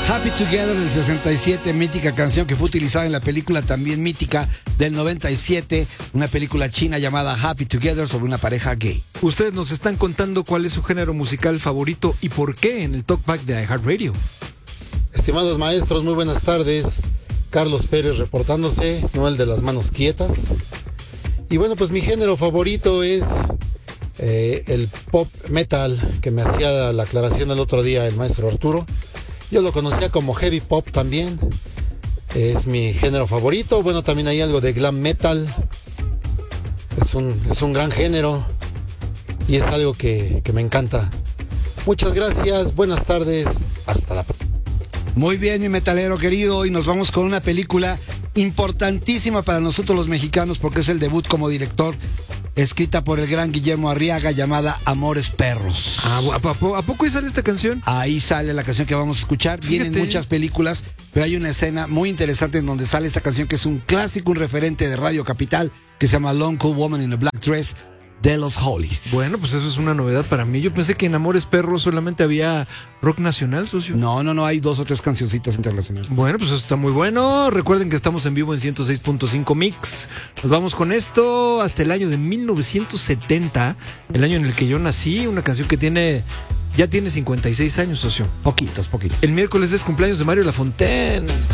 Happy Together del 67, mítica canción que fue utilizada en la película también mítica del 97, una película china llamada Happy Together sobre una pareja gay. Ustedes nos están contando cuál es su género musical favorito y por qué en el Talkback de iHeartRadio. Estimados maestros, muy buenas tardes. Carlos Pérez reportándose, no el de las manos quietas. Y bueno, pues mi género favorito es el pop metal, que me hacía la aclaración el otro día el maestro Arturo. Yo lo conocía como heavy pop también. Es mi género favorito. Bueno, también hay algo de glam metal. Es un gran género y es algo que me encanta. Muchas gracias, buenas tardes, hasta la próxima. Muy bien, mi metalero querido, y nos vamos con una película importantísima para nosotros los mexicanos porque es el debut como director, escrita por el gran Guillermo Arriaga, llamada Amores Perros. ¿A poco ahí sale esta canción? Ahí sale la canción que vamos a escuchar. Fíjate. Vienen muchas películas, pero hay una escena muy interesante en donde sale esta canción que es un clásico, un referente de Radio Capital, que se llama Long Cool Woman in a Black Dress, de los Hollies. Bueno, pues eso es una novedad para mí. Yo pensé que en Amores Perros solamente había rock nacional, socio. No, hay 2 o 3 cancioncitas internacionales. Bueno, pues eso está muy bueno. Recuerden que estamos en vivo en 106.5 Mix. Nos vamos con esto hasta el año de 1970, el año en el que yo nací. Una canción que ya tiene 56 años, socio. Poquitos. El miércoles es cumpleaños de Mario Lafontaine.